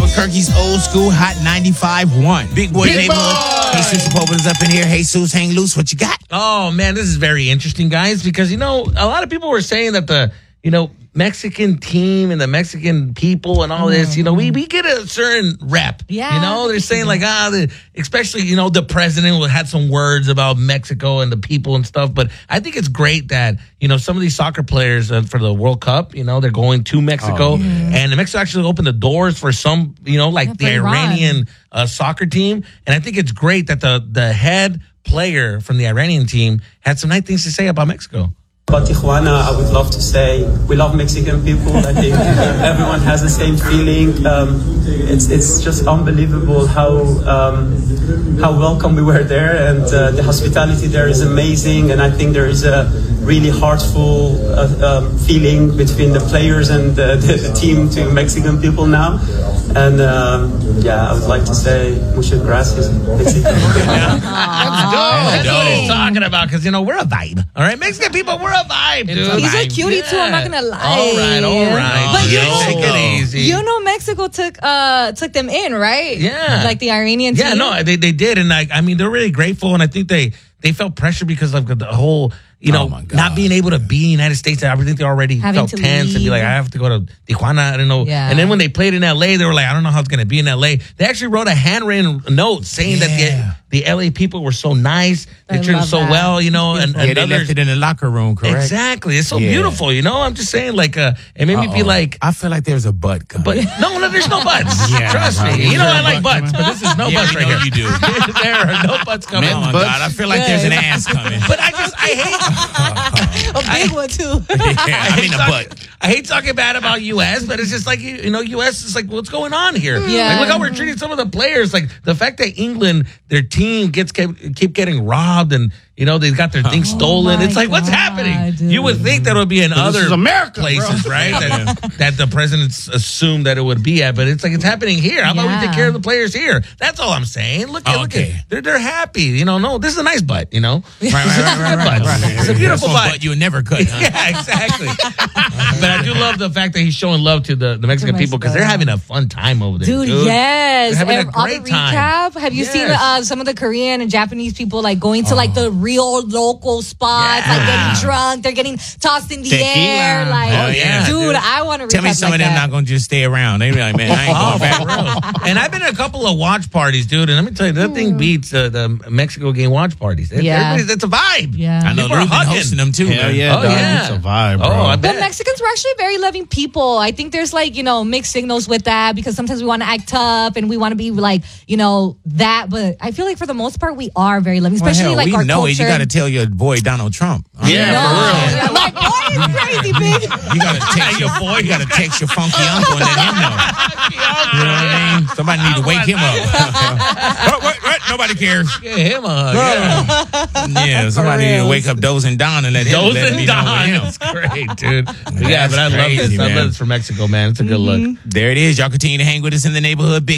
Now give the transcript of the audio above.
Albuquerque's old school hot 95.1. Big boy neighborhood. Jesus Sepulveda's up in here. Jesus, hang loose. What you got? Oh, man, this is very interesting, guys, because, a lot of people were saying that the, Mexican team and the Mexican people and all this, we get a certain rep. Yeah. They're saying like, especially, the president had some words about Mexico and the people and stuff. But I think it's great that, some of these soccer players for the World Cup, they're going to Mexico. And Mexico actually opened the doors for some, like the Iranian soccer team. And I think it's great that the head player from the Iranian team had some nice things to say about Mexico. About Tijuana, I would love to say we love Mexican people. I think everyone has the same feeling. It's just unbelievable how welcome we were there, and the hospitality there is amazing. And I think there is a really heartful feeling between the players and the team to Mexican people now. And I would like to say muchas gracias, Mexico. That's what he's talking about, because we're a vibe. All right, Mexican people, we're a vibe, dude. He's a cutie too. I'm not gonna lie. All right. But take it easy. Mexico took them in, right? Yeah, like the Iranian team. Yeah, no, they did, and they're really grateful, and I think they felt pressure because of the whole. Not being able to be in the United States, I think they already felt tense and be like, I have to go to Tijuana. I don't know. Yeah. And then when they played in LA, they were like, I don't know how it's going to be in LA. They actually wrote a handwritten note saying that the LA people were so nice. They treated them so well, and they left it in the locker room, correct? Exactly. It's so beautiful, I'm just saying, like, it made me be like. I feel like there's a butt coming. But no, there's no butts. Trust me. I like butts, but this is no butts right here. You do. There are no butts coming. Oh, my God. I feel like there's an ass coming. But I hate. A big one too. I hate talking bad about U.S., but it's just like, U.S. is like, what's going on here? Yeah. Like, look how we're treating some of the players. Like, the fact that England, their team keep getting robbed and, they got their things stolen. It's like, what's happening? Dude. You would think that would be in other places, bro. right? that the presidents assumed that it would be at, but it's like, it's happening here. How about we take care of the players here? That's all I'm saying. Look at they're happy. No, this is a nice butt, Right. It's a beautiful butt. But you would never cut. Huh? Yeah, exactly. But I do love the fact that he's showing love to the Mexican people, because they're having a fun time over there. Dude, yes. They're having a on great the time. recap, have you seen some of the Korean and Japanese people like going to like the real local spots, like getting drunk, they're getting tossed in the air. Like, dude, I want to recap. Tell me some of them not going to just stay around. They be like, man, I ain't going back. And I've been to a couple of watch parties, dude, and let me tell you, that thing beats the Mexico game watch parties. It's a vibe. Yeah. I know People are Lou's been hugging. hosting them too. Hell yeah, Oh, dog. yeah. It's a vibe, bro. Oh, I bet. But Mexicans were actually very loving people. I think there's like, mixed signals with that, because sometimes we want to act tough and we want to be like, that. But I feel like for the most part, we are very loving, especially like our culture. You got to tell your boy Donald Trump. Yeah, for real. My boy is crazy, big. You got to text your boy. You got to text your funky uncle and let him know. You know what I mean? Somebody need to wake him up. What? Nobody cares. Give him a hug. Yeah, somebody need to wake up Dozing Don and let him know. That's great, dude. But I love this. I love this for Mexico, man. It's a good look. There it is. Y'all continue to hang with us in the neighborhood. Big